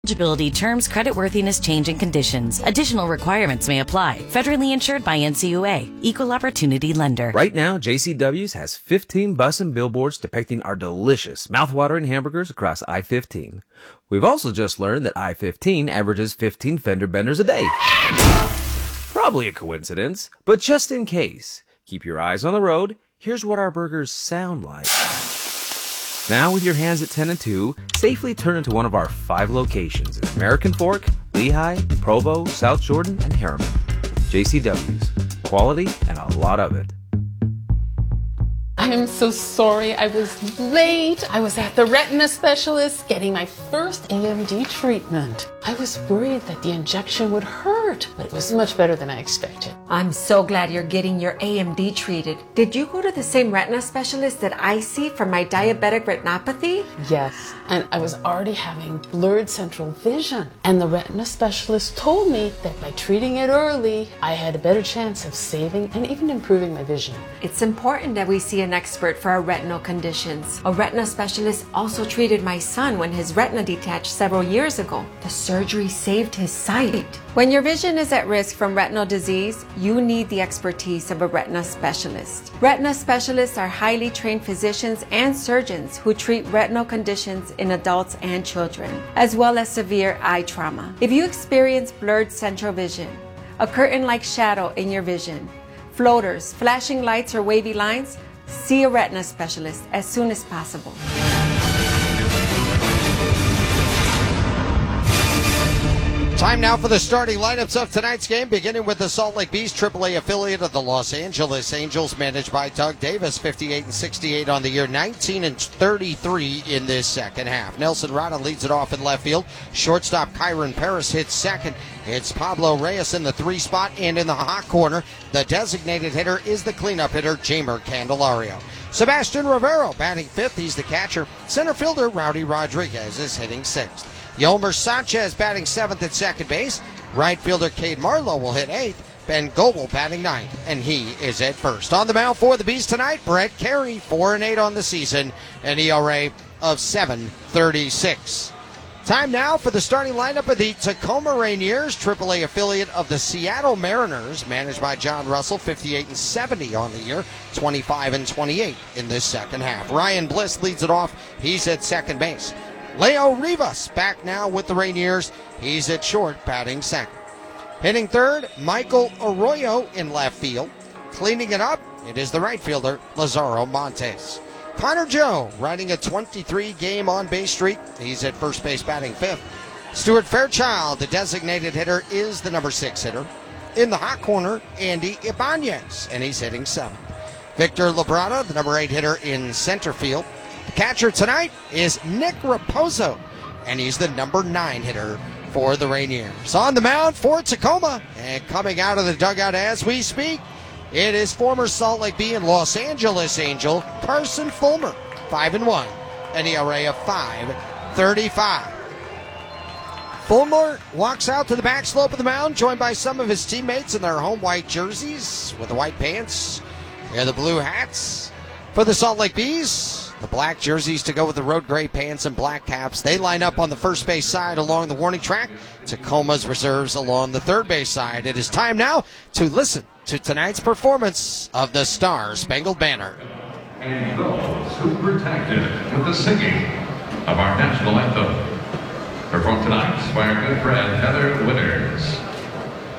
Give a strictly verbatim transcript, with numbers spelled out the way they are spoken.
Eligibility, terms, creditworthiness, change, and conditions. Additional requirements may apply. Federally insured by N C U A. Equal Opportunity Lender. Right now, J C W's has fifteen bus and billboards depicting our delicious, mouthwatering hamburgers across I fifteen. We've also just learned that I fifteen averages fifteen fender benders a day. Probably a coincidence, but just in case, keep your eyes on the road. Here's what our burgers sound like. Now, with your hands at ten and two, safely turn into one of our five locations in American Fork, Lehigh, Provo, South Jordan, and Harriman. J C W's. Quality and a lot of it. I am so sorry I was late. I was at the retina specialist getting my first A M D treatment. I was worried that the injection would hurt, but it was much better than I expected. I'm so glad you're getting your A M D treated. Did you go to the same retina specialist that I see for my diabetic retinopathy? Yes, and I was already having blurred central vision. And the retina specialist told me that by treating it early, I had a better chance of saving and even improving my vision. It's important that we see an expert for our retinal conditions. A retina specialist also treated my son when his retina detached several years ago. The surgery saved his sight. When your vision is at risk from retinal disease, you need the expertise of a retina specialist. Retina specialists are highly trained physicians and surgeons who treat retinal conditions in adults and children, as well as severe eye trauma. If you experience blurred central vision, a curtain-like shadow in your vision, floaters, flashing lights, or wavy lines, see a retina specialist as soon as possible. Time now for the starting lineups of tonight's game, beginning with the Salt Lake Bees, triple A affiliate of the Los Angeles Angels, managed by Doug Davis, fifty-eight and sixty-eight on the year, nineteen and thirty-three in this second half. Nelson Rada leads it off in left field. Shortstop Kyron Paris hits second. It's Pablo Reyes in the three spot, and in the hot corner, the designated hitter is the cleanup hitter, Jamer Candelario. Sebastian Rivero batting fifth. He's the catcher. Center fielder Rowdy Rodriguez is hitting sixth. Yolmer Sanchez batting seventh at second base. Right fielder Cade Marlowe will hit eighth. Ben Goebel batting ninth, and he is at first. On the mound for the Bees tonight, Brett Carey, four and eight on the season, an E R A of seven thirty-six. Time now for the starting lineup of the Tacoma Rainiers, triple A affiliate of the Seattle Mariners, managed by John Russell, fifty-eight and seventy on the year, twenty-five and twenty-eight in this second half. Ryan Bliss leads it off. He's at second base. Leo Rivas back now with the Rainiers. He's at short, batting second. Hitting third, Michael Arroyo in left field. Cleaning it up, it is the right fielder, Lazaro Montes. Connor Joe riding a twenty-three game on-base streak. He's at first base batting fifth. Stuart Fairchild, the designated hitter, is the number six hitter. In the hot corner, Andy Ibanez, and he's hitting seventh. Victor Labrada, the number eight hitter in center field. The catcher tonight is Nick Raposo, and he's the number nine hitter for the Rainiers. On the mound for Tacoma, and coming out of the dugout as we speak, it is former Salt Lake Bee and Los Angeles Angel Carson Fulmer, five and one, an E R A of five thirty-five. Fulmer walks out to the back slope of the mound, joined by some of his teammates in their home white jerseys with the white pants and the blue hats. For the Salt Lake Bees, the black jerseys to go with the road gray pants and black caps. They line up on the first base side along the warning track. Tacoma's reserves along the third base side. It is time now to listen to tonight's performance of the Star Spangled Banner. And those who protected with the singing of our national anthem. Performed tonight by our good friend Heather Winters.